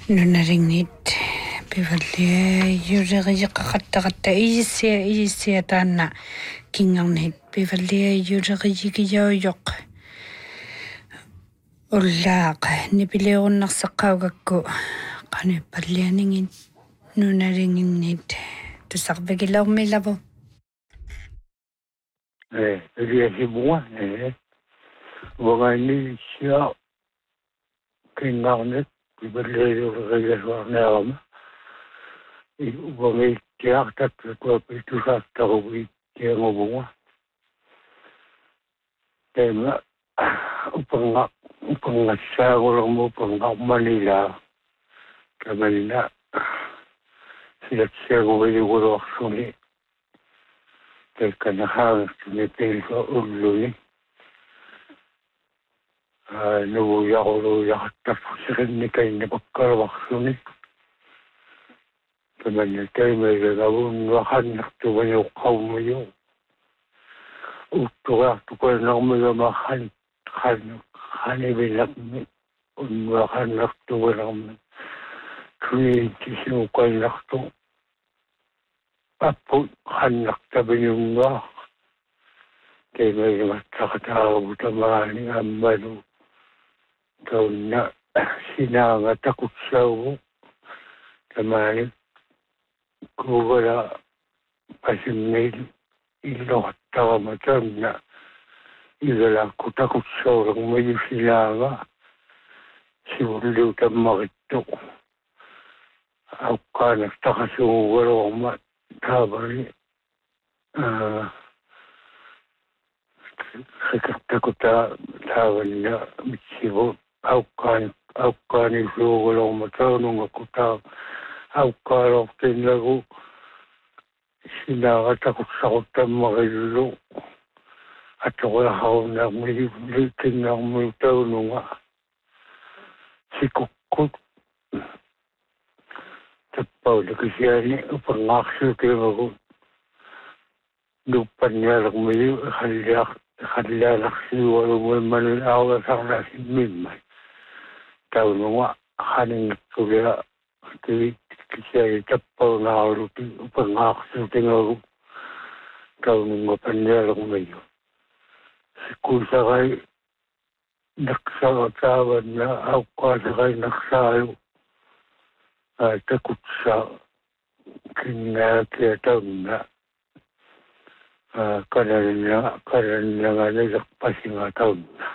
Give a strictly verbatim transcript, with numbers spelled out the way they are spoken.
Nunaringit Beverly Yurigaqatta Isia Isia Tana Kinganit Beverly Yurigiyoyok Ullaq Nipileonaqsaqawgakku qanipallianingit nunaringit tusaqvigilaumilavo eh riasibua eh wangani sia kingarnet Beverly Yurigiyoyok i wangi tiartat ko pitusaqtarubi tiangobunga tema upanga upanga sagolong mo upanga Manila kamalina sila siago wili suni tekana hang ni pelso uluni no ya olo ya tafusirin ni kay ni bakkalwaksuni kamalina tema gawun wahan naktuwa yung kawmayo utuwa tukwa nakmayo mahan kan hanibilak mi unwakan naktuwa nakmayo Kunintisimo kay nakto apo hanak tabi yung nga kay may matakatawa butamani amano daw na sinanga takot siya ko tamani kugala pasimil ilo at tawa matam na igala ko takot siya orang may sinanga siwuliw tamakito Auka nagtakasuguro ma tabari sakatakuta taban na mitsibo auka auka ni suguro ma tanong akuta auka lokten lagu sinakatakot sa kuta makilolo at ako hao na militin na may tanong sikukut Tapau nakasiani upang aksu kaya lupan niya lang may halak halak siwalo mo man awa sa nasin mimay tao nga haning kuya kasi tapau na rutin upang aksu kaya tao nga panya lang may kusa kay naksatawan na ako kay naksayo takut sa kinakitang na kanan na kanan na nga nagpasing taon na.